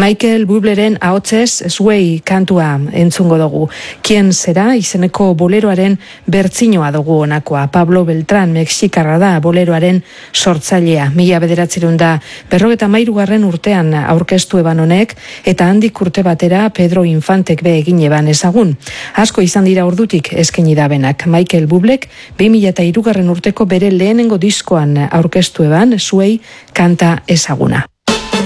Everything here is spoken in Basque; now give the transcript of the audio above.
Michael Bubleren ahotsez Sway kantua entzungo dugu. Kien zera izeneko boleroaren bertsinoa dugu honakoa. Pablo Beltrán, mexikarra da boleroaren sortzailea. 1953 urtean aurkeztu eban honek, eta handik urte batera Pedro Infantek be egin eban ezagun. Asko izan dira ordutik eskaini da benak. Michael Bublek 2003 urteko bere lehenengo diskoan aurkeztu eban Sway kanta ezaguna.